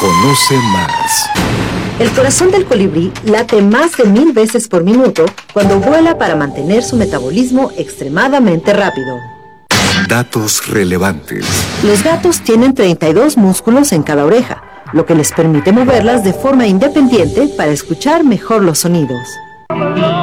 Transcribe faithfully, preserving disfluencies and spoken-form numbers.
Conoce más. El corazón del colibrí late más de mil veces por minuto cuando vuela para mantener su metabolismo extremadamente rápido. Datos relevantes. Los gatos tienen treinta y dos músculos en cada oreja, lo que les permite moverlas de forma independiente para escuchar mejor los sonidos.